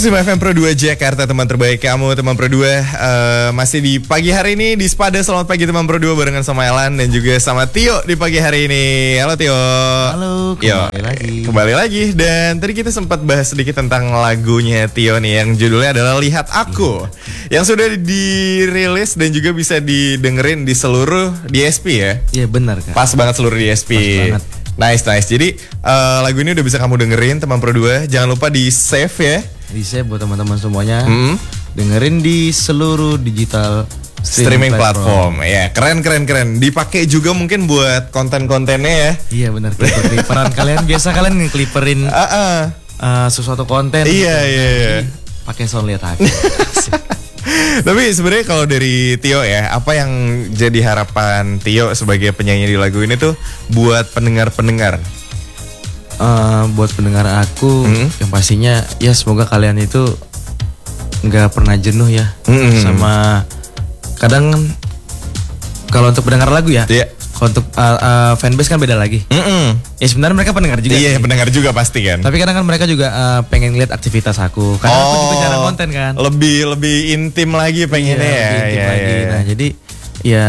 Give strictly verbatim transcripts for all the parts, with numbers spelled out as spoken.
seratus lima F M Pro dua Jakarta, teman terbaik kamu, teman Pro dua. uh, Masih di pagi hari ini di Spada. Selamat pagi teman Pro dua, barengan sama Elan dan juga sama Tio di pagi hari ini. Halo Tio. Halo, kembali Yo, lagi Kembali lagi. Dan tadi kita sempat bahas sedikit tentang lagunya Tio nih, yang judulnya adalah Lihat Aku, hmm. yang sudah dirilis dan juga bisa didengerin di seluruh D S P ya. Iya benar Kak. Pas banget seluruh D S P. Pas banget. Nice, nice. Jadi uh, lagu ini udah bisa kamu dengerin teman Pro dua. Jangan lupa di save ya. Di save buat teman-teman semuanya. Hmm. Dengerin di seluruh digital streaming, streaming platform. Ya, keren keren keren. Dipakai juga mungkin buat konten-kontennya ya. Iya benar. Clipper-clipperan kalian biasa kalian ngekliperin uh -uh. uh, sesuatu konten. Iya iya. iya. Pakai sound Lihat Aku. Tapi sebenarnya kalau dari Tio ya, apa yang jadi harapan Tio sebagai penyanyi di lagu ini tuh buat pendengar-pendengar? Uh, buat pendengar aku, hmm? yang pastinya ya semoga kalian itu nggak pernah jenuh ya, hmm. sama kadang kalau untuk pendengar lagu ya. Yeah. Untuk uh, uh, fanbase kan beda lagi. Mm-mm. Ya sebenarnya mereka pendengar juga. Iya, sih. pendengar juga pasti kan. Tapi kadang kan mereka juga uh, pengen lihat aktivitas aku. Karena oh, aku juga jarang konten kan. Lebih lebih intim lagi pengennya iya, ya. Lebih intim ya, lagi. ya. Nah jadi ya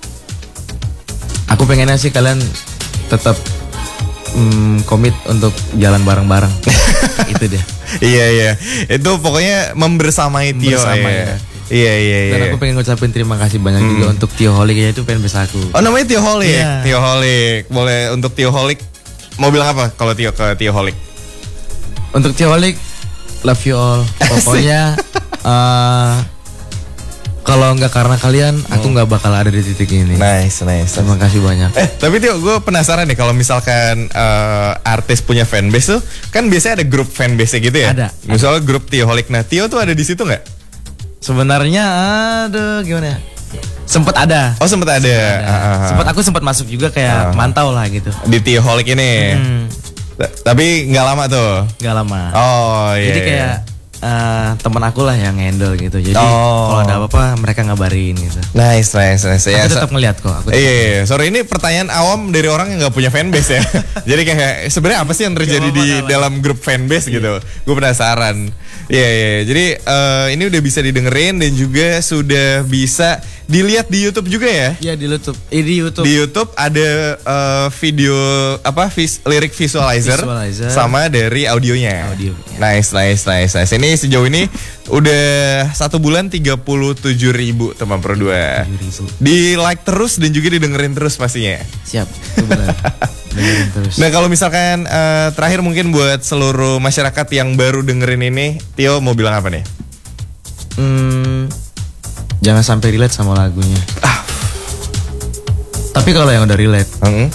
aku pengennya sih kalian tetap mm, komit untuk jalan bareng-bareng. Itu deh. Iya iya. Itu pokoknya membersamai Tio Bersama, ya. ya. Iya iya iya. Dan aku pengen ngucapin terima kasih banyak hmm. juga untuk Tio Holik ya, itu pengen bisa aku. Oh namanya Tio Holik. Yeah. Tio Holik. Boleh untuk Tio Holik mau bilang apa kalau Tio ke Tio Holik? Untuk Tio Holik, love you all. Pokoknya uh, kalau nggak karena kalian, aku nggak bakal ada di titik ini. Nice nice. Terima kasih banyak. Eh tapi Tio, gue penasaran nih kalau misalkan uh, artis punya fanbase tuh, kan biasanya ada grup fanbase gitu ya. Ada. Misalnya ada. Grup Tio Holik. Nah Tio tuh ada di situ nggak? Sebenarnya aduh gimana ya? Sempet ada. Oh sempet ada. Sempet, ada. Uh, sempet aku sempat masuk juga kayak uh. mantau lah gitu. Di Tio Holik ini. Hmm. Tapi nggak lama tuh. Nggak lama. Oh iya. Jadi kayak uh, teman aku lah yang handle gitu. Jadi oh. kalau ada apa-apa mereka ngabarin gitu. Nice nice nice. Aku ya, tetap so, ngeliat kok. Aku iya, iya. Sorry ini pertanyaan awam dari orang yang nggak punya fanbase ya. Jadi kayak sebenarnya apa sih yang terjadi di dalam grup fanbase gitu? Gue penasaran. Iya, yeah, yeah. Jadi uh, ini udah bisa didengerin dan juga sudah bisa dilihat di YouTube juga ya? Iya di YouTube. Eh, di YouTube. Di YouTube ada uh, video apa vis, lirik visualizer, visualizer sama dari audionya. Audio. Nice, nice, nice, nice. Ini sejauh ini udah satu bulan tiga puluh tujuh ribu teman Pro dua. Di like terus dan juga didengerin terus pastinya. Siap. Terus. Nah kalau misalkan uh, terakhir mungkin buat seluruh masyarakat yang baru dengerin ini, Tio mau bilang apa nih? Hmm, jangan sampai relate sama lagunya. Ah. Tapi kalau yang udah relate, hmm?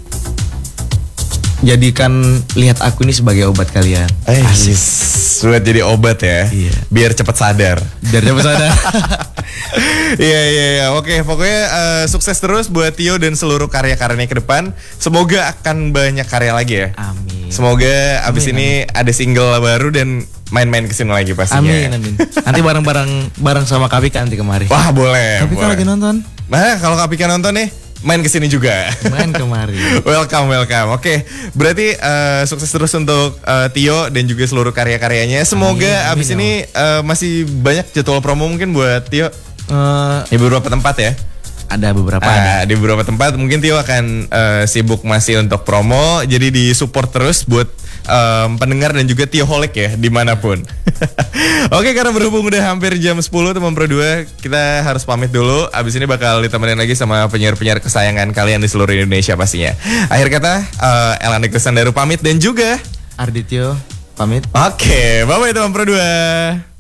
jadikan Lihat Aku ini sebagai obat kalian. Asik. Buat jadi obat ya. Iya. Biar cepat sadar. Biar cepat sadar. Iya iya iya. Oke, pokoknya uh, sukses terus buat Tio dan seluruh karya-karyanya ke depan. Semoga akan banyak karya lagi ya. Amin. Semoga amin, abis amin. ini ada single baru dan main-main kesini lagi pastinya. Amin amin. Nanti bareng-bareng bareng sama Kapika nanti kemari. Wah boleh. Kapika lagi nonton. Nah kalau Kapika nonton nih, main kesini juga. Main kemari. Welcome, welcome. Oke, berarti uh, sukses terus untuk uh, Tio dan juga seluruh karya-karyanya. Semoga amin, abis amin, ini uh, masih banyak jadwal promo mungkin buat Tio. Uh, di beberapa tempat ya. Ada beberapa. Uh, ada. Di beberapa tempat mungkin Tio akan uh, sibuk masih untuk promo. Jadi di support terus buat um, pendengar dan juga Tio Holik ya dimanapun. Oke, karena berhubung udah hampir jam sepuluh teman Pro dua, kita harus pamit dulu. Abis ini bakal ditemenin lagi sama penyiar-penyiar kesayangan kalian di seluruh Indonesia pastinya. Akhir kata, uh, Elan Iksan Daru pamit dan juga Ardityo pamit. Oke, bye-bye teman Pro dua.